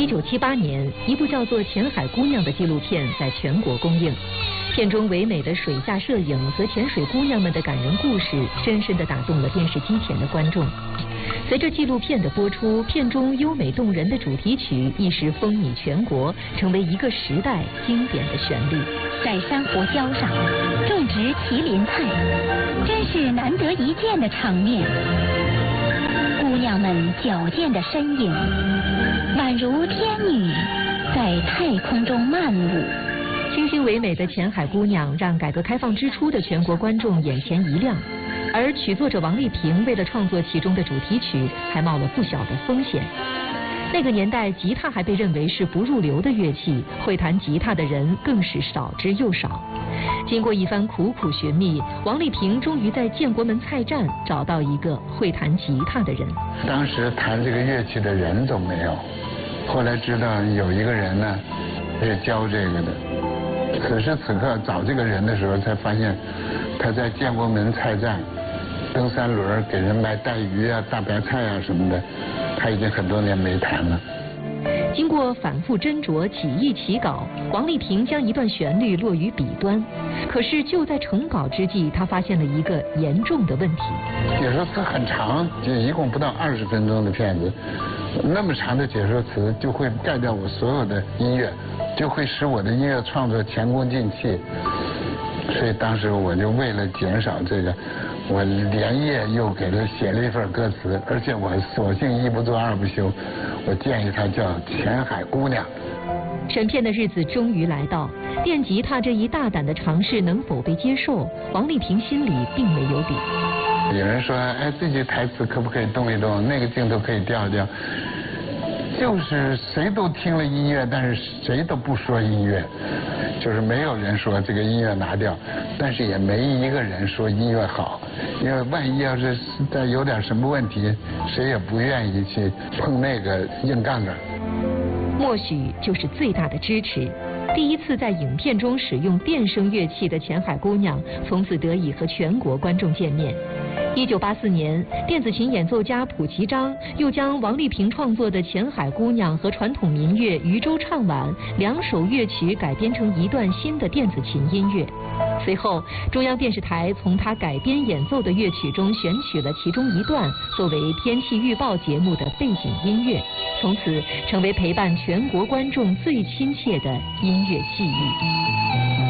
1978年，一部叫做《浅海姑娘》的纪录片在全国公映。片中唯美的水下摄影和潜水姑娘们的感人故事，深深地打动了电视机前的观众。随着纪录片的播出，片中优美动人的主题曲一时风靡全国，成为一个时代经典的旋律。 在珊瑚礁上种植麒麟菜，真是难得一见的场面。姑娘们矫健的身影，宛如天女在太空中漫舞。 清新唯美的《浅海姑娘》让改革开放之初的全国观众眼前一亮，而曲作者王丽萍为了创作其中的主题曲，还冒了不小的风险。那个年代，吉他还被认为是不入流的乐器，会弹吉他的人更是少之又少。经过一番苦苦寻觅，王丽萍终于在建国门菜站找到一个会弹吉他的人。 当时弹这个乐器的人都没有，后来知道有一个人呢是教这个的。此时此刻找这个人的时候，才发现他在建国门菜站蹬三轮给人卖带鱼啊、大白菜啊什么的，他已经很多年没弹了。 经过反复斟酌、起意起稿，王丽萍将一段旋律落于笔端。可是就在成稿之际，他发现了一个严重的问题。 解说词很长，一共不到20分钟的片子，那么长的解说词就会盖掉我所有的音乐，就会使我的音乐创作前功尽弃。所以当时我就为了减少这个，我连夜又给他写了一份歌词，而且我索性一不做二不休，我建议他叫《浅海姑娘》。 审片的日子终于来到，电吉他这一大胆的尝试能否被接受，王丽萍心里并没有底。 有人说，哎，这句台词可不可以动一动，那个镜头可以调一调，就是谁都听了音乐，但是谁都不说音乐，就是没有人说这个音乐拿掉，但是也没一个人说音乐好，因为万一要是再有点什么问题，谁也不愿意去碰那个硬杠杠。 默许就是最大的支持。第一次在影片中使用电声乐器的浅海姑娘，从此得以和全国观众见面。1984年，电子琴演奏家卜其章又将王丽萍创作的《浅海姑娘》和传统民乐《渔舟唱晚》2首乐曲改编成一段新的电子琴音乐。随后，中央电视台从他改编演奏的乐曲中选取了其中一段，作为天气预报节目的背景音乐，从此成为陪伴全国观众最亲切的音乐记忆。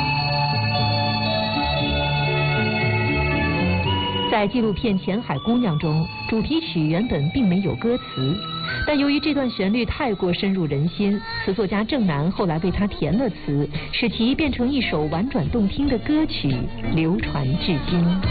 在纪录片《浅海姑娘》中，主题曲原本并没有歌词，但由于这段旋律太过深入人心，词作家郑楠后来为它填了词，使其变成一首婉转动听的歌曲，流传至今。